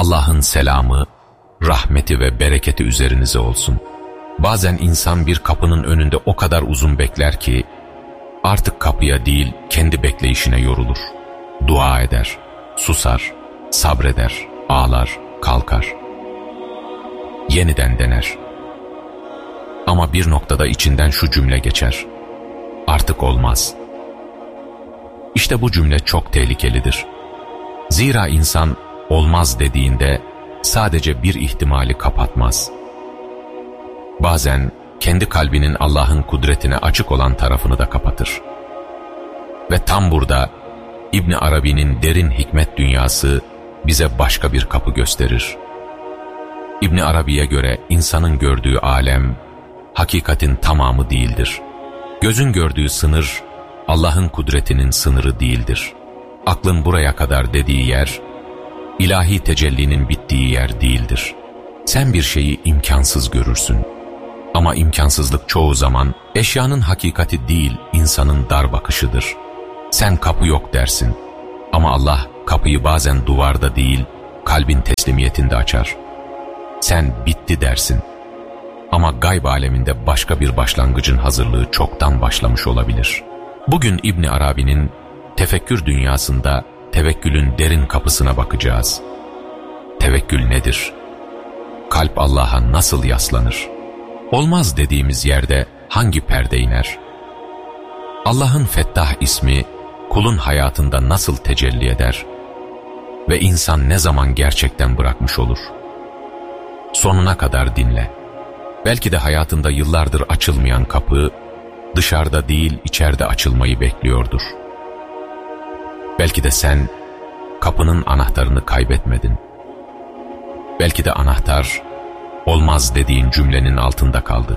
Allah'ın selamı, rahmeti ve bereketi üzerinize olsun. Bazen insan bir kapının önünde o kadar uzun bekler ki, artık kapıya değil kendi bekleyişine yorulur. Dua eder, susar, sabreder, ağlar, kalkar. Yeniden dener. Ama bir noktada içinden şu cümle geçer: artık olmaz. İşte bu cümle çok tehlikelidir. Zira insan olmaz dediğinde sadece bir ihtimali kapatmaz. Bazen kendi kalbinin Allah'ın kudretine açık olan tarafını da kapatır. Ve tam burada İbn Arabi'nin derin hikmet dünyası bize başka bir kapı gösterir. İbn Arabi'ye göre insanın gördüğü alem hakikatin tamamı değildir. Gözün gördüğü sınır Allah'ın kudretinin sınırı değildir. Aklın buraya kadar dediği yer ilahi tecellinin bittiği yer değildir. Sen bir şeyi imkansız görürsün. Ama imkansızlık çoğu zaman eşyanın hakikati değil, insanın dar bakışıdır. Sen kapı yok dersin. Ama Allah kapıyı bazen duvarda değil, kalbin teslimiyetinde açar. Sen bitti dersin. Ama gayb aleminde başka bir başlangıcın hazırlığı çoktan başlamış olabilir. Bugün İbn Arabi'nin tefekkür dünyasında tevekkülün derin kapısına bakacağız. Tevekkül nedir? Kalp Allah'a nasıl yaslanır? Olmaz dediğimiz yerde hangi perde iner? Allah'ın Fettah ismi kulun hayatında nasıl tecelli eder? Ve insan ne zaman gerçekten bırakmış olur? Sonuna kadar dinle. Belki de hayatında yıllardır açılmayan kapı, dışarıda değil içeride açılmayı bekliyordur. Belki de sen kapının anahtarını kaybetmedin. Belki de anahtar, olmaz dediğin cümlenin altında kaldı.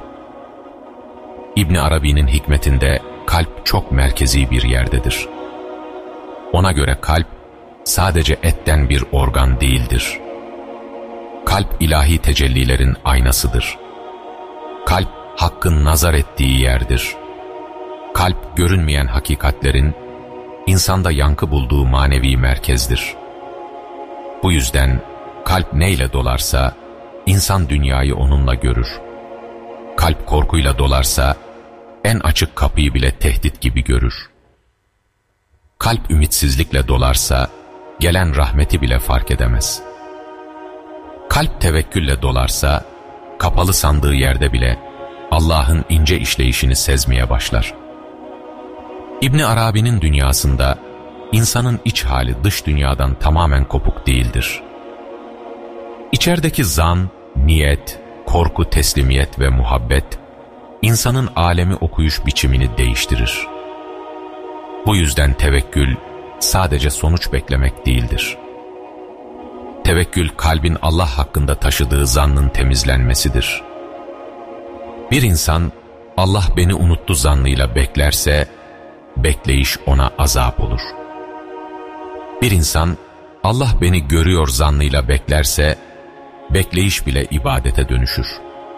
İbn Arabi'nin hikmetinde kalp çok merkezi bir yerdedir. Ona göre kalp sadece etten bir organ değildir. Kalp ilahi tecellilerin aynasıdır. Kalp Hakk'ın nazar ettiği yerdir. Kalp görünmeyen hakikatlerin insanda yankı bulduğu manevi merkezdir. Bu yüzden kalp neyle dolarsa insan dünyayı onunla görür. Kalp korkuyla dolarsa en açık kapıyı bile tehdit gibi görür. Kalp ümitsizlikle dolarsa gelen rahmeti bile fark edemez. Kalp tevekkülle dolarsa kapalı sandığı yerde bile Allah'ın ince işleyişini sezmeye başlar. İbn Arabi'nin dünyasında insanın iç hali dış dünyadan tamamen kopuk değildir. İçerideki zan, niyet, korku, teslimiyet ve muhabbet insanın alemi okuyuş biçimini değiştirir. Bu yüzden tevekkül sadece sonuç beklemek değildir. Tevekkül kalbin Allah hakkında taşıdığı zannın temizlenmesidir. Bir insan Allah beni unuttu zannıyla beklerse bekleyiş ona azap olur. Bir insan Allah beni görüyor zannıyla beklerse bekleyiş bile ibadete dönüşür.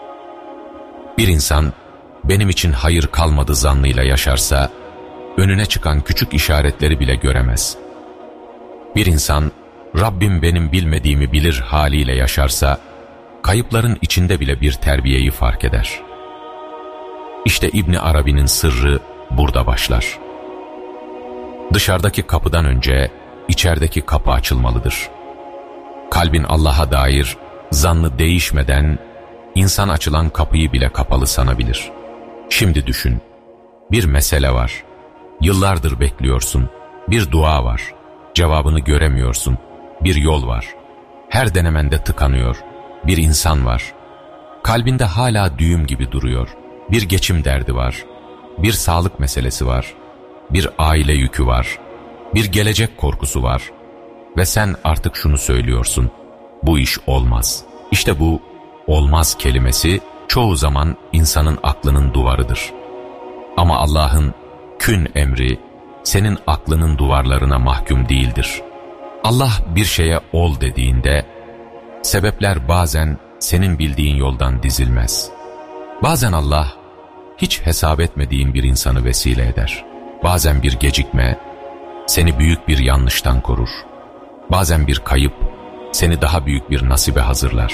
Bir insan benim için hayır kalmadı zannıyla yaşarsa önüne çıkan küçük işaretleri bile göremez. Bir insan Rabbim benim bilmediğimi bilir haliyle yaşarsa kayıpların içinde bile bir terbiyeyi fark eder. İşte İbn Arabi'nin sırrı burada başlar. Dışarıdaki kapıdan önce içerideki kapı açılmalıdır. Kalbin Allah'a dair zannı değişmeden insan açılan kapıyı bile kapalı sanabilir. Şimdi düşün, bir mesele var. Yıllardır bekliyorsun. Bir dua var. Cevabını göremiyorsun. Bir yol var. Her denemende tıkanıyor. Bir insan var. Kalbinde hala düğüm gibi duruyor. Bir geçim derdi var. Bir sağlık meselesi var. Bir aile yükü var. Bir gelecek korkusu var. Ve sen artık şunu söylüyorsun: bu iş olmaz. İşte bu olmaz kelimesi çoğu zaman insanın aklının duvarıdır. Ama Allah'ın kün emri senin aklının duvarlarına mahkum değildir. Allah bir şeye ol dediğinde sebepler bazen senin bildiğin yoldan dizilmez. Bazen Allah hiç hesap etmediğin bir insanı vesile eder. Bazen bir gecikme seni büyük bir yanlıştan korur. Bazen bir kayıp seni daha büyük bir nasibe hazırlar.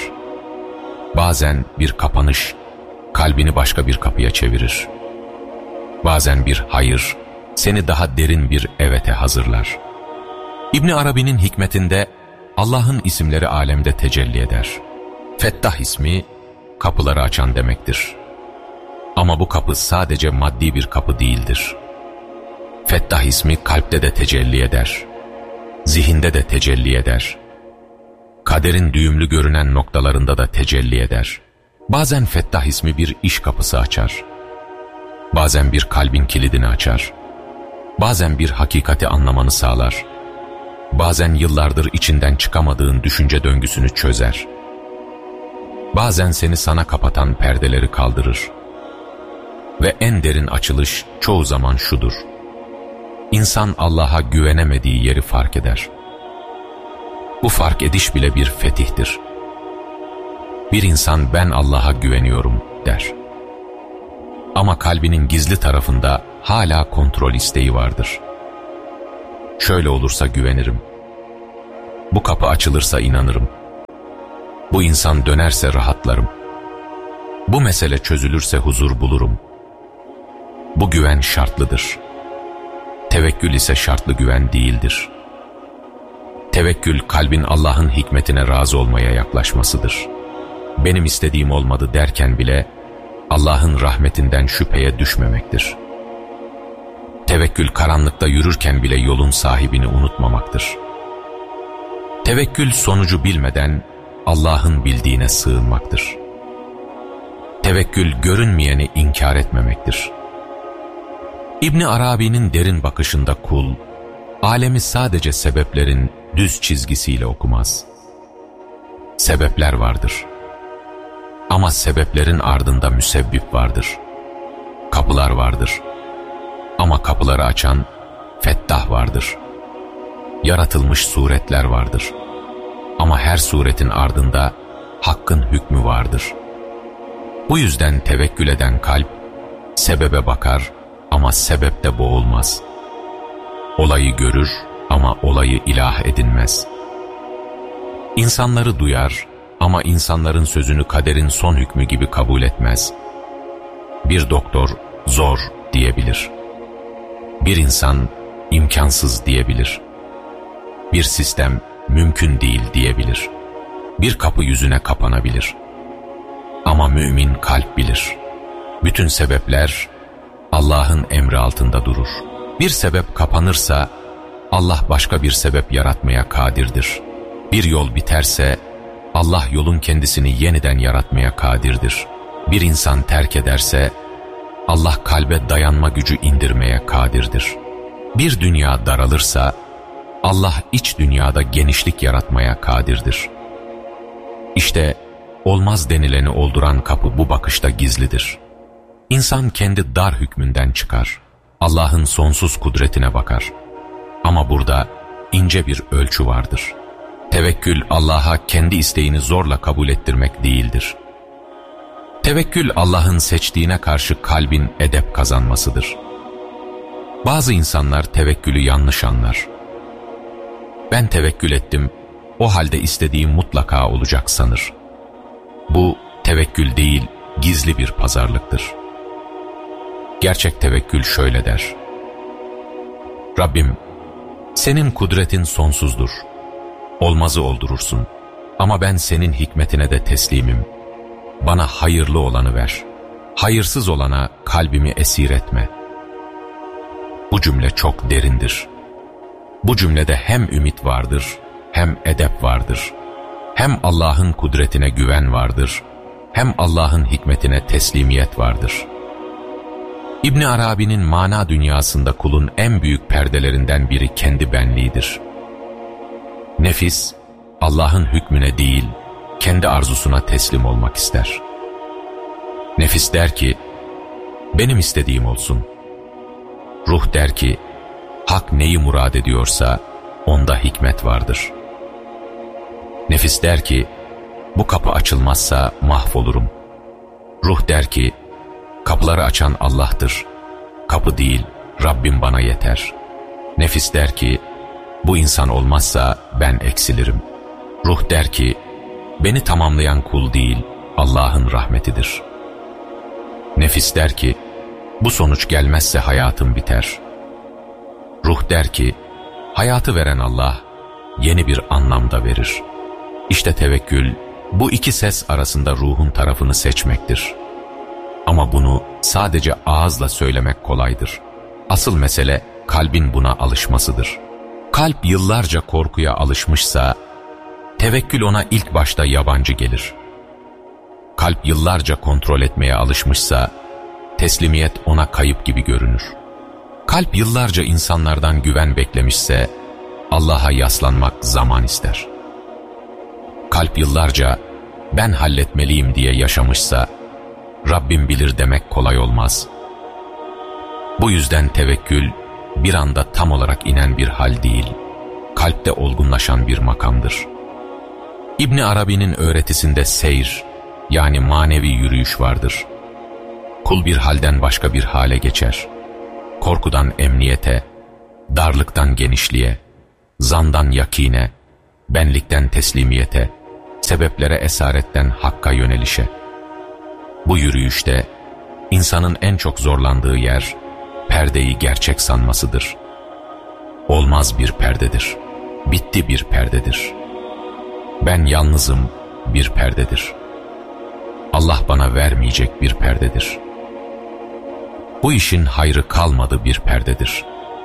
Bazen bir kapanış kalbini başka bir kapıya çevirir. Bazen bir hayır seni daha derin bir evete hazırlar. İbn Arabi'nin hikmetinde Allah'ın isimleri alemde tecelli eder. Fettah ismi kapıları açan demektir. Ama bu kapı sadece maddi bir kapı değildir. Fettah ismi kalpte de tecelli eder. Zihinde de tecelli eder. Kaderin düğümlü görünen noktalarında da tecelli eder. Bazen Fettah ismi bir iş kapısı açar. Bazen bir kalbin kilidini açar. Bazen bir hakikati anlamanı sağlar. Bazen yıllardır içinden çıkamadığın düşünce döngüsünü çözer. Bazen seni sana kapatan perdeleri kaldırır. Ve en derin açılış çoğu zaman şudur: İnsan Allah'a güvenemediği yeri fark eder. Bu fark ediş bile bir fetihtir. Bir insan ben Allah'a güveniyorum der. Ama kalbinin gizli tarafında hala kontrol isteği vardır. Şöyle olursa güvenirim. Bu kapı açılırsa inanırım. Bu insan dönerse rahatlarım. Bu mesele çözülürse huzur bulurum. Bu güven şartlıdır. Tevekkül ise şartlı güven değildir. Tevekkül kalbin Allah'ın hikmetine razı olmaya yaklaşmasıdır. Benim istediğim olmadı derken bile Allah'ın rahmetinden şüpheye düşmemektir. Tevekkül karanlıkta yürürken bile yolun sahibini unutmamaktır. Tevekkül sonucu bilmeden Allah'ın bildiğine sığınmaktır. Tevekkül görünmeyeni inkar etmemektir. İbn Arabi'nin derin bakışında kul, alemi sadece sebeplerin düz çizgisiyle okumaz. Sebepler vardır. Ama sebeplerin ardında müsebbip vardır. Kapılar vardır. Ama kapıları açan Fettah vardır. Yaratılmış suretler vardır. Ama her suretin ardında Hakk'ın hükmü vardır. Bu yüzden tevekkül eden kalp sebebe bakar ama sebepte boğulmaz. Olayı görür ama olayı ilah edinmez. İnsanları duyar ama insanların sözünü kaderin son hükmü gibi kabul etmez. Bir doktor zor diyebilir. Bir insan imkansız diyebilir. Bir sistem mümkün değil diyebilir. Bir kapı yüzüne kapanabilir. Ama mümin kalp bilir. Bütün sebepler Allah'ın emri altında durur. Bir sebep kapanırsa Allah başka bir sebep yaratmaya kadirdir. Bir yol biterse Allah yolun kendisini yeniden yaratmaya kadirdir. Bir insan terk ederse Allah kalbe dayanma gücü indirmeye kadirdir. Bir dünya daralırsa Allah iç dünyada genişlik yaratmaya kadirdir. İşte olmaz denileni olduran kapı bu bakışta gizlidir. İnsan kendi dar hükmünden çıkar. Allah'ın sonsuz kudretine bakar. Ama burada ince bir ölçü vardır. Tevekkül Allah'a kendi isteğini zorla kabul ettirmek değildir. Tevekkül Allah'ın seçtiğine karşı kalbin edep kazanmasıdır. Bazı insanlar tevekkülü yanlış anlar. Ben tevekkül ettim, o halde istediğim mutlaka olacak sanır. Bu tevekkül değil, gizli bir pazarlıktır. Gerçek tevekkül şöyle der: Rabbim, senin kudretin sonsuzdur. Olmazı oldurursun. Ama ben senin hikmetine de teslimim. Bana hayırlı olanı ver. Hayırsız olana kalbimi esir etme. Bu cümle çok derindir. Bu cümlede hem ümit vardır, hem edep vardır. Hem Allah'ın kudretine güven vardır, hem Allah'ın hikmetine teslimiyet vardır. İbn Arabi'nin mana dünyasında kulun en büyük perdelerinden biri kendi benliğidir. Nefis, Allah'ın hükmüne değil, kendi arzusuna teslim olmak ister. Nefis der ki, benim istediğim olsun. Ruh der ki, Hak neyi murad ediyorsa, onda hikmet vardır. Nefis der ki, bu kapı açılmazsa mahvolurum. Ruh der ki, kapıları açan Allah'tır. Kapı değil, Rabbim bana yeter. Nefis der ki, bu insan olmazsa ben eksilirim. Ruh der ki, beni tamamlayan kul değil, Allah'ın rahmetidir. Nefis der ki, bu sonuç gelmezse hayatım biter. Ruh der ki, hayatı veren Allah, yeni bir anlamda verir. İşte tevekkül, bu iki ses arasında ruhun tarafını seçmektir. Ama bunu sadece ağızla söylemek kolaydır. Asıl mesele kalbin buna alışmasıdır. Kalp yıllarca korkuya alışmışsa, tevekkül ona ilk başta yabancı gelir. Kalp yıllarca kontrol etmeye alışmışsa, teslimiyet ona kayıp gibi görünür. Kalp yıllarca insanlardan güven beklemişse, Allah'a yaslanmak zaman ister. Kalp yıllarca ben halletmeliyim diye yaşamışsa, Rabbim bilir demek kolay olmaz. Bu yüzden tevekkül bir anda tam olarak inen bir hal değil, kalpte olgunlaşan bir makamdır. İbn Arabi'nin öğretisinde seyir, yani manevi yürüyüş vardır. Kul bir halden başka bir hale geçer. Korkudan emniyete, darlıktan genişliğe, zandan yakine, benlikten teslimiyete, sebeplere esaretten hakka yönelişe. Bu yürüyüşte insanın en çok zorlandığı yer, perdeyi gerçek sanmasıdır. Olmaz bir perdedir, bitti bir perdedir. Ben yalnızım bir perdedir. Allah bana vermeyecek bir perdedir. Bu işin hayrı kalmadı bir perdedir.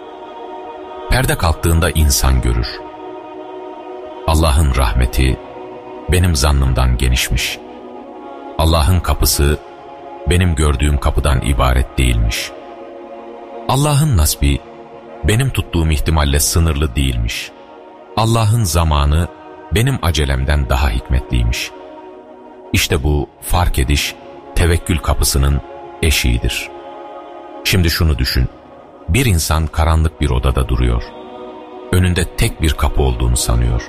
Perde kalktığında insan görür. Allah'ın rahmeti benim zannımdan genişmiş. Allah'ın kapısı benim gördüğüm kapıdan ibaret değilmiş. Allah'ın nasbi benim tuttuğum ihtimalle sınırlı değilmiş. Allah'ın zamanı benim acelemden daha hikmetliymiş. İşte bu fark ediş tevekkül kapısının eşiğidir. Şimdi şunu düşün. Bir insan karanlık bir odada duruyor. Önünde tek bir kapı olduğunu sanıyor.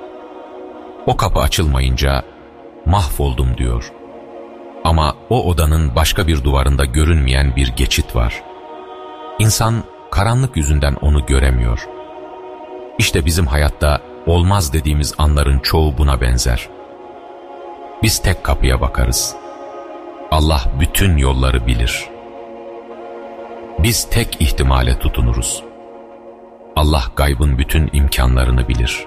O kapı açılmayınca mahvoldum diyor. Ama o odanın başka bir duvarında görünmeyen bir geçit var. İnsan karanlık yüzünden onu göremiyor. İşte bizim hayatta olmaz dediğimiz anların çoğu buna benzer. Biz tek kapıya bakarız. Allah bütün yolları bilir. Biz tek ihtimale tutunuruz. Allah gaybın bütün imkanlarını bilir.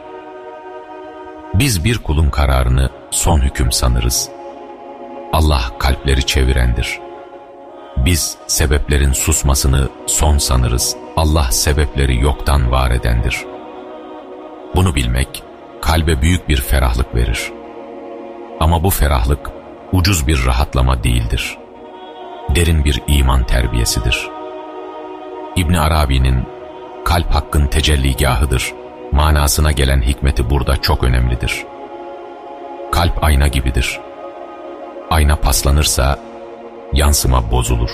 Biz bir kulun kararını son hüküm sanırız. Allah kalpleri çevirendir. Biz sebeplerin susmasını son sanırız. Allah sebepleri yoktan var edendir. Bunu bilmek kalbe büyük bir ferahlık verir. Ama bu ferahlık ucuz bir rahatlama değildir. Derin bir iman terbiyesidir. İbn Arabi'nin kalp hakkın tecelligahıdır manasına gelen hikmeti burada çok önemlidir. Kalp ayna gibidir. Ayna paslanırsa yansıma bozulur.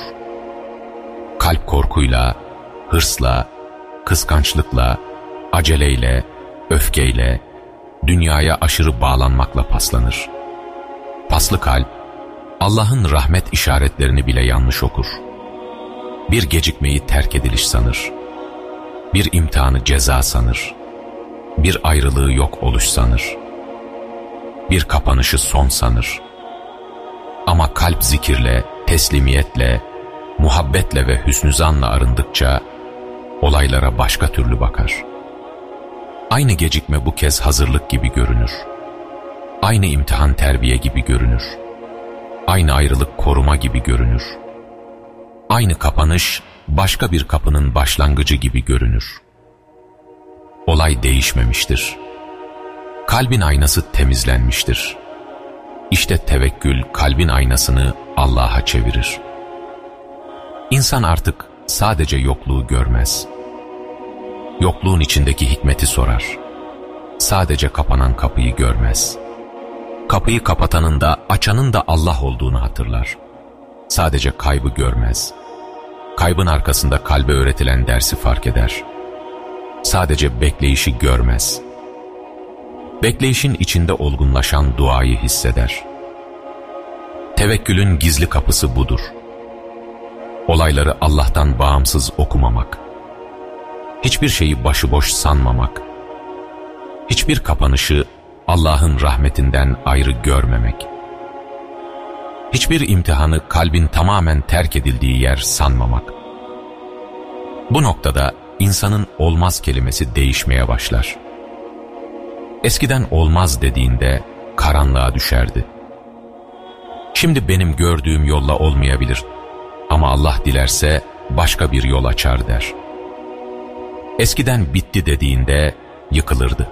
Kalp korkuyla, hırsla, kıskançlıkla, aceleyle, öfkeyle, dünyaya aşırı bağlanmakla paslanır. Paslı kalp, Allah'ın rahmet işaretlerini bile yanlış okur. Bir gecikmeyi terk ediliş sanır. Bir imtihanı ceza sanır. Bir ayrılığı yok oluş sanır. Bir kapanışı son sanır. Ama kalp zikirle, teslimiyetle, muhabbetle ve hüsnü zanla arındıkça olaylara başka türlü bakar. Aynı gecikme bu kez hazırlık gibi görünür. Aynı imtihan terbiye gibi görünür. Aynı ayrılık koruma gibi görünür. Aynı kapanış başka bir kapının başlangıcı gibi görünür. Olay değişmemiştir. Kalbin aynası temizlenmiştir. İşte tevekkül kalbin aynasını Allah'a çevirir. İnsan artık sadece yokluğu görmez. Yokluğun içindeki hikmeti sorar. Sadece kapanan kapıyı görmez. Kapıyı kapatanın da açanın da Allah olduğunu hatırlar. Sadece kaybı görmez. Kaybın arkasında kalbe öğretilen dersi fark eder. Sadece bekleyişi görmez. Bekleyişin içinde olgunlaşan duayı hisseder. Tevekkülün gizli kapısı budur. Olayları Allah'tan bağımsız okumamak. Hiçbir şeyi başıboş sanmamak. Hiçbir kapanışı Allah'ın rahmetinden ayrı görmemek. Hiçbir imtihanı kalbin tamamen terk edildiği yer sanmamak. Bu noktada insanın olmaz kelimesi değişmeye başlar. Eskiden olmaz dediğinde karanlığa düşerdi. Şimdi benim gördüğüm yolla olmayabilir ama Allah dilerse başka bir yol açar der. Eskiden bitti dediğinde yıkılırdı.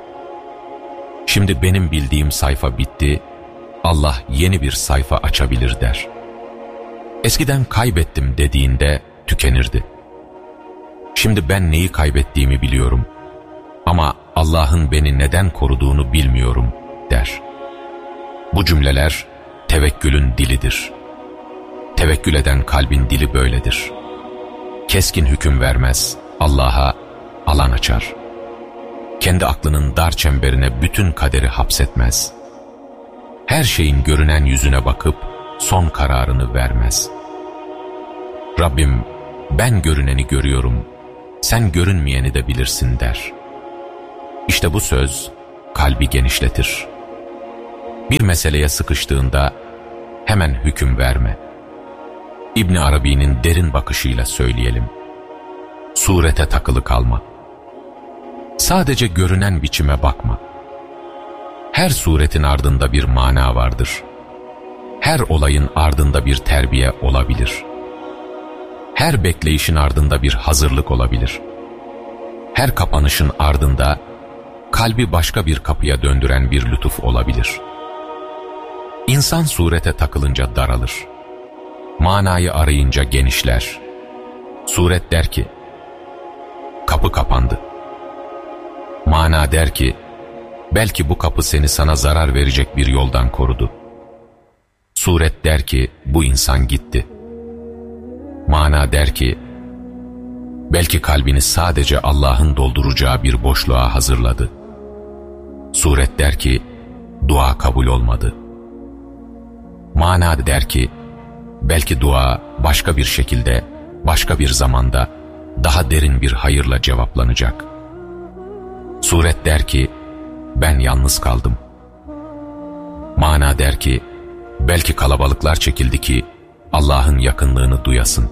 Şimdi benim bildiğim sayfa bitti, Allah yeni bir sayfa açabilir der. Eskiden kaybettim dediğinde tükenirdi. Şimdi ben neyi kaybettiğimi biliyorum ama Allah'ın beni neden koruduğunu bilmiyorum der. Bu cümleler tevekkülün dilidir. Tevekkül eden kalbin dili böyledir. Keskin hüküm vermez, Allah'a alan açar. Kendi aklının dar çemberine bütün kaderi hapsetmez. Her şeyin görünen yüzüne bakıp son kararını vermez. Rabbim, ben görüneni görüyorum, sen görünmeyeni de bilirsin der. İşte bu söz kalbi genişletir. Bir meseleye sıkıştığında hemen hüküm verme. İbn Arabi'nin derin bakışıyla söyleyelim. Surete takılı kalma. Sadece görünen biçime bakma. Her suretin ardında bir mana vardır. Her olayın ardında bir terbiye olabilir. Her bekleyişin ardında bir hazırlık olabilir. Her kapanışın ardında kalbi başka bir kapıya döndüren bir lütuf olabilir. İnsan surete takılınca daralır. Manayı arayınca genişler. Suret der ki, kapı kapandı. Mana der ki, belki bu kapı seni sana zarar verecek bir yoldan korudu. Suret der ki, bu insan gitti. Mana der ki, belki kalbini sadece Allah'ın dolduracağı bir boşluğa hazırladı. Suret der ki, dua kabul olmadı. Mana der ki, belki dua başka bir şekilde, başka bir zamanda, daha derin bir hayırla cevaplanacak. Suret der ki, ben yalnız kaldım. Mana der ki, belki kalabalıklar çekildi ki, Allah'ın yakınlığını duyasın.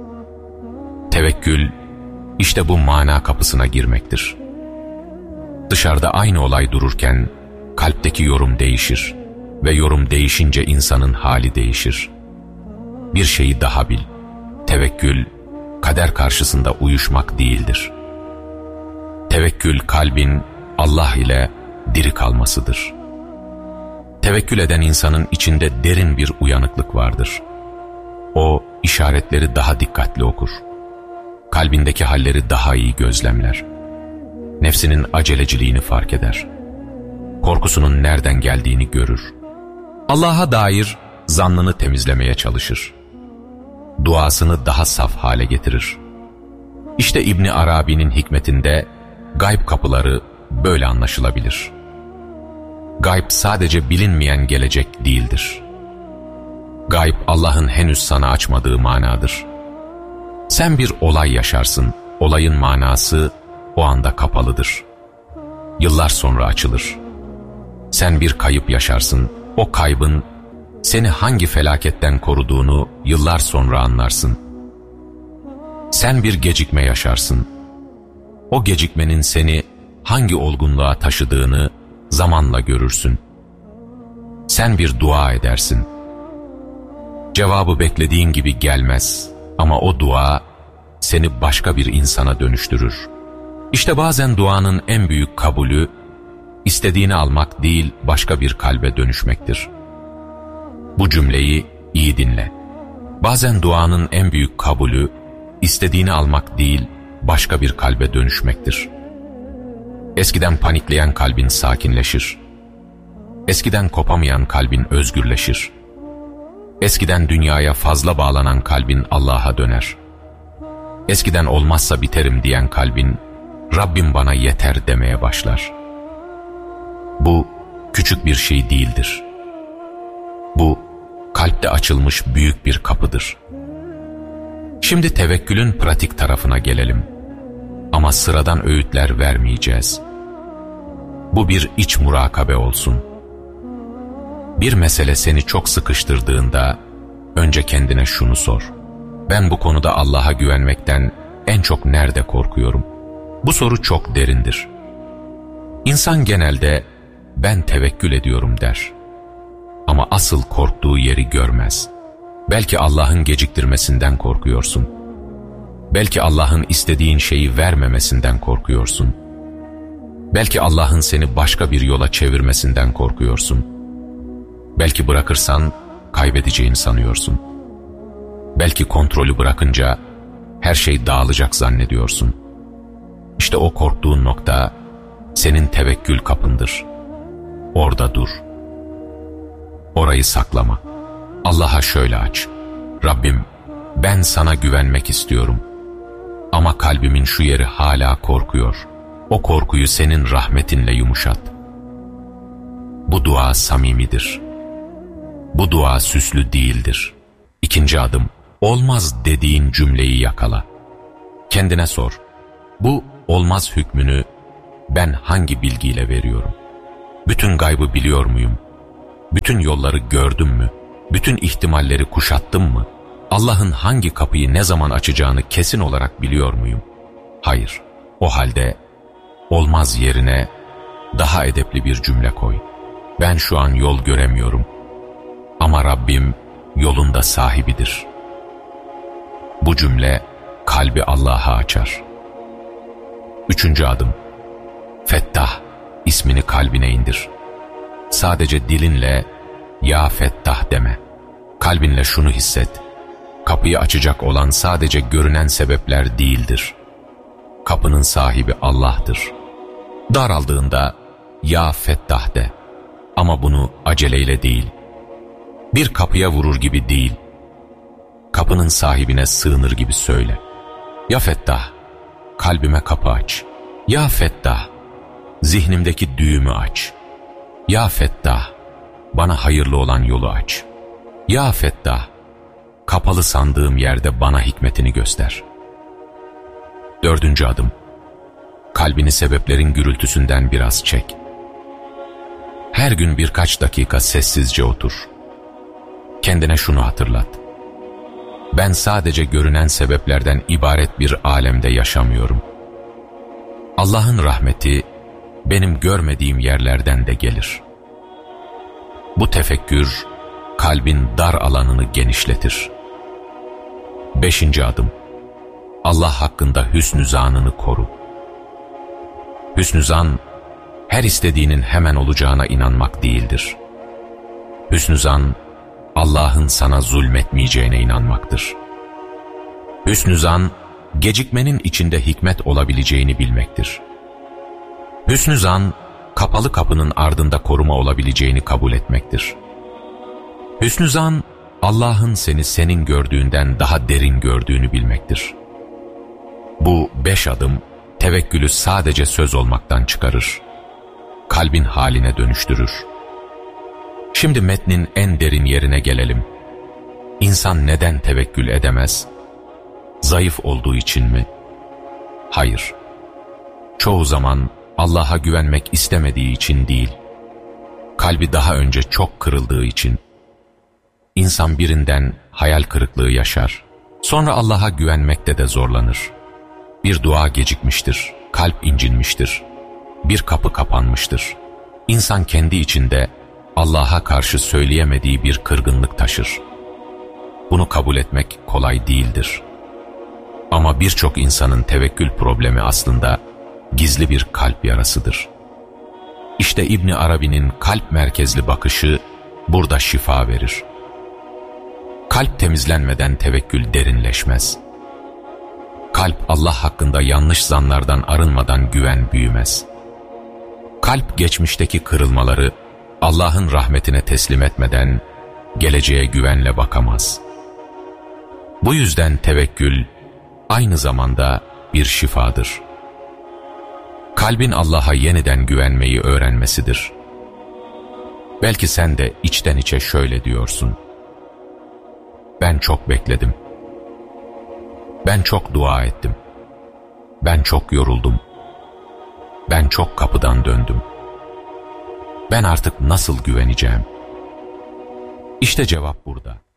Tevekkül, işte bu mana kapısına girmektir. Dışarıda aynı olay dururken, kalpteki yorum değişir ve yorum değişince insanın hali değişir. Bir şeyi daha bil, tevekkül, kader karşısında uyuşmak değildir. Tevekkül kalbin Allah ile diri kalmasıdır. Tevekkül eden insanın içinde derin bir uyanıklık vardır. O işaretleri daha dikkatli okur. Kalbindeki halleri daha iyi gözlemler. Nefsinin aceleciliğini fark eder. Korkusunun nereden geldiğini görür. Allah'a dair zannını temizlemeye çalışır. Duasını daha saf hale getirir. İşte İbn Arabi'nin hikmetinde gayb kapıları böyle anlaşılabilir. Gayb sadece bilinmeyen gelecek değildir. Gayb Allah'ın henüz sana açmadığı manadır. Sen bir olay yaşarsın, olayın manası o anda kapalıdır. Yıllar sonra açılır. Sen bir kayıp yaşarsın, o kaybın seni hangi felaketten koruduğunu yıllar sonra anlarsın. Sen bir gecikme yaşarsın. O gecikmenin seni hangi olgunluğa taşıdığını zamanla görürsün. Sen bir dua edersin. Cevabı beklediğin gibi gelmez ama o dua seni başka bir insana dönüştürür. İşte bazen duanın en büyük kabulü, istediğini almak değil başka bir kalbe dönüşmektir. Bu cümleyi iyi dinle. Bazen duanın en büyük kabulü, istediğini almak değil başka bir kalbe dönüşmektir. Eskiden panikleyen kalbin sakinleşir. Eskiden kopamayan kalbin özgürleşir. Eskiden dünyaya fazla bağlanan kalbin Allah'a döner. Eskiden olmazsa biterim diyen kalbin, Rabbim bana yeter demeye başlar. Bu küçük bir şey değildir. Bu kalpte açılmış büyük bir kapıdır. Şimdi tevekkülün pratik tarafına gelelim. Ama sıradan öğütler vermeyeceğiz. Bu bir iç murakabe olsun. Bir mesele seni çok sıkıştırdığında önce kendine şunu sor: ben bu konuda Allah'a güvenmekten en çok nerede korkuyorum? Bu soru çok derindir. İnsan genelde ben tevekkül ediyorum der. Ama asıl korktuğu yeri görmez. Belki Allah'ın geciktirmesinden korkuyorsun. Belki Allah'ın istediğin şeyi vermemesinden korkuyorsun. Belki Allah'ın seni başka bir yola çevirmesinden korkuyorsun. Belki bırakırsan kaybedeceğini sanıyorsun. Belki kontrolü bırakınca her şey dağılacak zannediyorsun. İşte o korktuğun nokta senin tevekkül kapındır. Orada dur. Orayı saklama. Allah'a şöyle aç: Rabbim, ben sana güvenmek istiyorum. Ama kalbimin şu yeri hala korkuyor. O korkuyu senin rahmetinle yumuşat. Bu dua samimidir. Bu dua süslü değildir. İkinci adım, olmaz dediğin cümleyi yakala. Kendine sor: bu olmaz hükmünü ben hangi bilgiyle veriyorum? Bütün gaybı biliyor muyum? Bütün yolları gördüm mü? Bütün ihtimalleri kuşattım mı? Allah'ın hangi kapıyı ne zaman açacağını kesin olarak biliyor muyum? Hayır. O halde olmaz yerine daha edepli bir cümle koy: ben şu an yol göremiyorum. Ama Rabbim yolun da sahibidir. Bu cümle kalbi Allah'a açar. Üçüncü adım, Fettah ismini kalbine indir. Sadece dilinle ya Fettah deme. Kalbinle şunu hisset: kapıyı açacak olan sadece görünen sebepler değildir. Kapının sahibi Allah'tır. Daraldığında ya Fettah de. Ama bunu aceleyle değil. Bir kapıya vurur gibi değil. Kapının sahibine sığınır gibi söyle: ya Fettah, kalbime kapı aç. Ya Fettah, zihnimdeki düğümü aç. Ya Fettah, bana hayırlı olan yolu aç. Ya Fettah, kapalı sandığım yerde bana hikmetini göster. Dördüncü adım, kalbini sebeplerin gürültüsünden biraz çek. Her gün birkaç dakika sessizce otur. Kendine şunu hatırlat: ben sadece görünen sebeplerden ibaret bir alemde yaşamıyorum. Allah'ın rahmeti benim görmediğim yerlerden de gelir. Bu tefekkür kalbin dar alanını genişletir. Beşinci adım, Allah hakkında hüsnü zanını koru. Hüsnü zan, her istediğinin hemen olacağına inanmak değildir. Hüsnü zan, Allah'ın sana zulmetmeyeceğine inanmaktır. Hüsnü zan, gecikmenin içinde hikmet olabileceğini bilmektir. Hüsnü zan, kapalı kapının ardında koruma olabileceğini kabul etmektir. Hüsnü zan, Allah'ın seni senin gördüğünden daha derin gördüğünü bilmektir. Bu 5 adım, tevekkülü sadece söz olmaktan çıkarır. Kalbin haline dönüştürür. Şimdi metnin en derin yerine gelelim. İnsan neden tevekkül edemez? Zayıf olduğu için mi? Hayır. Çoğu zaman Allah'a güvenmek istemediği için değil. Kalbi daha önce çok kırıldığı için. İnsan birinden hayal kırıklığı yaşar. Sonra Allah'a güvenmekte de zorlanır. Bir dua gecikmiştir, kalp incinmiştir. Bir kapı kapanmıştır. İnsan kendi içinde Allah'a karşı söyleyemediği bir kırgınlık taşır. Bunu kabul etmek kolay değildir. Ama birçok insanın tevekkül problemi aslında gizli bir kalp yarasıdır. İşte İbn Arabi'nin kalp merkezli bakışı burada şifa verir. Kalp temizlenmeden tevekkül derinleşmez. Kalp Allah hakkında yanlış zanlardan arınmadan güven büyümez. Kalp geçmişteki kırılmaları Allah'ın rahmetine teslim etmeden geleceğe güvenle bakamaz. Bu yüzden tevekkül aynı zamanda bir şifadır. Kalbin Allah'a yeniden güvenmeyi öğrenmesidir. Belki sen de içten içe şöyle diyorsun: ben çok bekledim. Ben çok dua ettim. Ben çok yoruldum. Ben çok kapıdan döndüm. ben artık nasıl güveneceğim? İşte cevap burada.